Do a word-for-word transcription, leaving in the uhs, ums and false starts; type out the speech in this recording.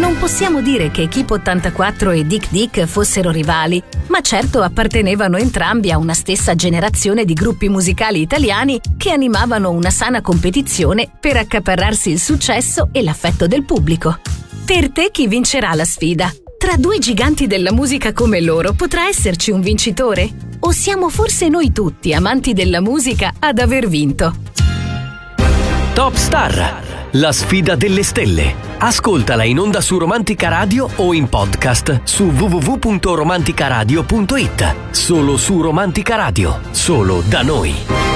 Non possiamo dire che Equipe ottantaquattro e Dick Dick fossero rivali, ma certo appartenevano entrambi a una stessa generazione di gruppi musicali italiani che animavano una sana competizione per accaparrarsi il successo e l'affetto del pubblico. Per te chi vincerà la sfida? Tra due giganti della musica come loro potrà esserci un vincitore? O siamo forse noi tutti, amanti della musica, ad aver vinto? Top Star, la sfida delle stelle. Ascoltala in onda su Romantica Radio o in podcast su w w w punto romanticaradio punto it. Solo su Romantica Radio, solo da noi.